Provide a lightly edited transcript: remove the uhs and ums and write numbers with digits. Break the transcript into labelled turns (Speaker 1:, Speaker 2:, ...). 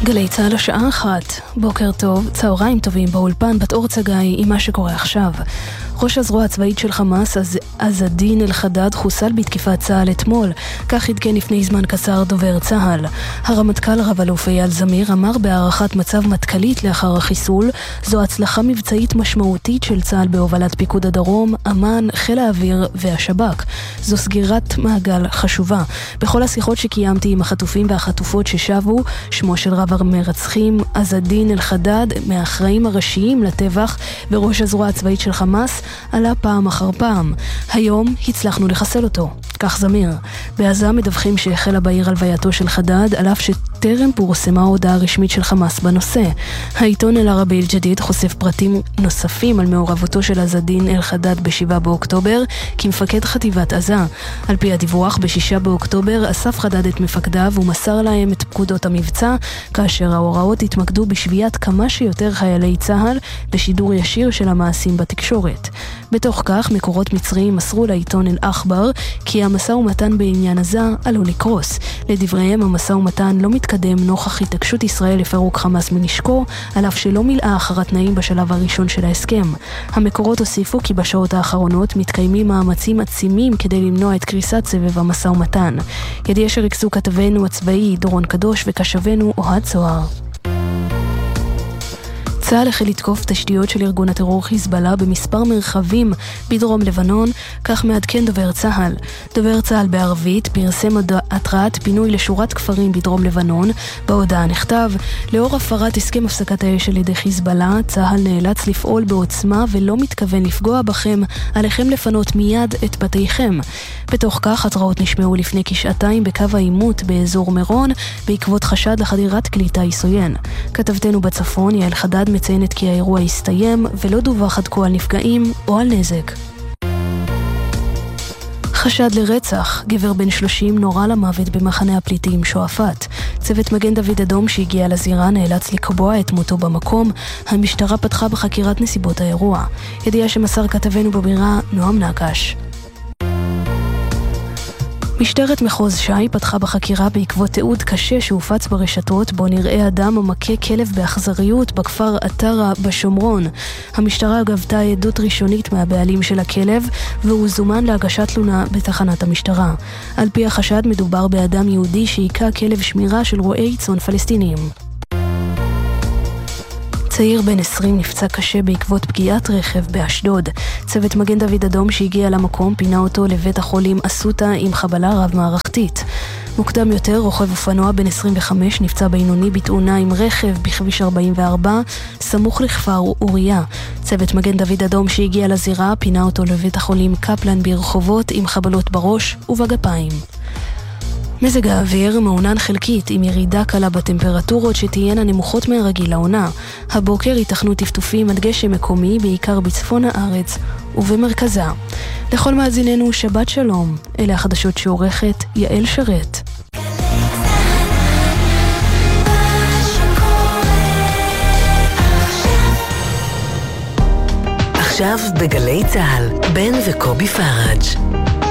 Speaker 1: גלי צהל השעה 1, בוקר טוב, צהריים טובים באולפן, בת אור צגאי עם מה שקורה עכשיו. ראש הזרוע הצבאית של חמאס, עז א-דין אל-חדאד, חוסל בתקיפת צהל אתמול, כך עדכן לפני זמן קצר דובר צהל. הרמטכ"ל רב אלוף אייל זמיר אמר בהערכת מצב מטכ"לית לאחר החיסול, זו הצלחה מבצעית משמעותית של צהל בהובלת פיקוד הדרום, אמ"ן, חיל האוויר והשב"כ. זו סגירת מעגל חשובה. בכל השיחות שקיימתי עם החטופים והחטופות ששבו, שמו של רב המרצחים עז א-דין אל-חדאד, מהאחראים הראשיים לטבח וראש הזרוע הצבאית של חמאס, עלה פעם אחר פעם. היום הצלחנו לחסל אותו. כך זמיר. בעזה מדווחים שהחלה בעיר הלווייתו של חדאד, על אף שטרם פורסמה הודעה רשמית של חמאס בנושא. העיתון אל-ערבי אל-ג'דיד חושף פרטים נוספים על מעורבותו של עז א-דין אל-חדאד ב-7 באוקטובר כמפקד חטיבת עזה. על פי הדיווח, ב-6 באוקטובר אסף חדאד את מפקדיו ומסר להם את פקודות המבצע, כאשר ההוראות התמקדו בשביית כמה שיותר חיילי צהל בשידור ישיר של המעשים בתקשורת. בתוך כך, מקורות מצריים מסרו לעיתון אל-אחבר כי המשא ומתן בעניין עזה עלול לקרוס. לדבריהם, המשא ומתן לא מתקדם נוכח התעקשות ישראל לפירוק חמאס מנשקו, על אף שלא מילאה אחר התנאים בשלב הראשון של ההסכם. המקורות הוסיפו כי בשעות האחרונות מתקיימים מאמצים עצימים כדי למנוע את קריסת סבב המשא ומתן. ידיעה שריקסו כתבנו הצבאי דורון קדוש וקשבנו אוהד צוהר. צה"ל החל לתקוף תשתיות של ארגון הטרור חיזבאללה במספר מרחבים בדרום לבנון, כך מעדכן דובר צה"ל. דובר צה"ל בערבית פרסם התראת פינוי לשורת כפרים בדרום לבנון. בהודעה נכתב, לאור הפרת הסכם הפסקת האש על ידי חיזבאללה, צה"ל נאלץ לפעול בעוצמה ולא מתכוון לפגוע בכם, עליכם לפנות מיד את בתיכם. בתוך כך, התראות נשמעו לפני כשעתיים בקו העימות באזור מירון, בעקבות חשד לחדירת כלי טיס עוין. כתבתנו בצפון, יעל חדד, מציינת כי האירוע הסתיים ולא דווח עד כה על נפגעים או על נזק. חשד לרצח, גבר בן 30 נורה למוות במחנה הפליטים שועפאט. צוות מגן דוד אדום שהגיע לזירה נאלץ לקבוע את מותו במקום. המשטרה פתחה בחקירת נסיבות האירוע. ידיעה שמסר כתבנו בבירה נועם נקש. משטרת מחוז ש"י פתחה בחקירה בעקבות תיעוד קשה שהופץ ברשתות, בו נראה אדם המכה כלב באכזריות בכפר עטרה בשומרון. המשטרה גבתה עדות ראשונית מהבעלים של הכלב, והוא זומן להגשת תלונה בתחנת המשטרה. על פי החשד, מדובר באדם יהודי שהיכה כלב שמירה של רועי צאן פלסטינים. צעיר בן 20 נפצע קשה בעקבות פגיעת רכב באשדוד. צוות מגן דוד אדום שהגיע למקום פינה אותו לבית החולים אסותא עם חבלה רב מערכתית. מוקדם יותר, רוכב אופנוע בן 25 נפצע בינוני בתאונה עם רכב בכביש 44 סמוך לכפר אוריה. צוות מגן דוד אדום שהגיע לזירה פינה אותו לבית החולים קפלן ברחובות עם חבלות בראש ובגפיים. מזג האוויר מעונן חלקית עם ירידה קלה בטמפרטורות שתהיינה נמוכות מהרגיל לעונה. הבוקר ייתכנו טפטופים עד גשם מקומי בעיקר בצפון הארץ ובמרכזה. לכל מאזיננו שבת שלום. אלה החדשות שעורכת יעל שרת.
Speaker 2: עכשיו בגלי צהל, בן וקובי פראג'.